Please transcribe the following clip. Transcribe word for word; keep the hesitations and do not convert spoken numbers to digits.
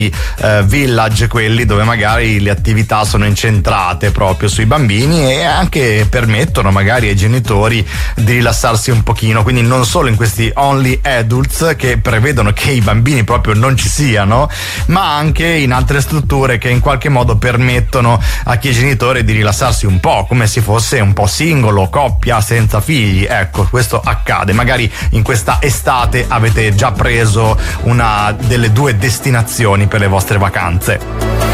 Uh, village, quelli dove magari le attività sono incentrate proprio sui bambini e anche permettono magari ai genitori di rilassarsi un pochino, quindi non solo in questi only adults che prevedono che i bambini proprio non ci siano, ma anche in altre strutture che in qualche modo permettono a chi è genitore di rilassarsi un po', come se fosse un po' singolo, coppia senza figli. Ecco, questo accade. Magari in questa estate avete già preso una delle due destinazioni per le vostre vacanze.